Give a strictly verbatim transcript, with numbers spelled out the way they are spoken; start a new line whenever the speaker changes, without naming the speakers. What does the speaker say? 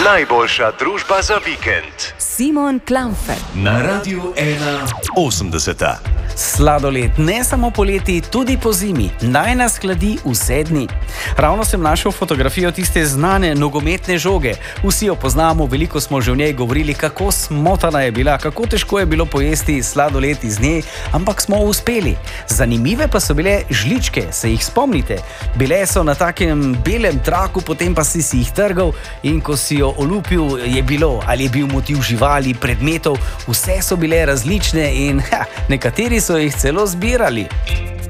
Najboljša družba za vikend.
Simon Klamfer
Na Radiu ena osemdeseta.
Sladoled ne samo poleti, tudi po zimi. Naj nas hladi vse dni. Ravno sem našel fotografijo tiste znane nogometne žoge. Vsi jo poznamo, veliko smo že v njej govorili, kako smotana je bila, kako težko je bilo pojesti sladoled iz nje, ampak smo uspeli. Zanimive pa so bile žličke, se jih spomnite? Bile so na takem belem traku, potem pa si si jih trgal in ko si jo olupil, je bilo, ali je bil motiv živali, predmetov, vse so bile različne in ha, nekateri so jih celo zbirali.